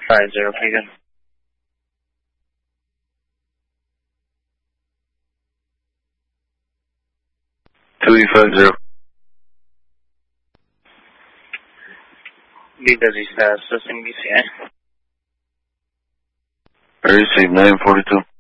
250, Keegan. 250. Leader is assessing BCI. I received 942.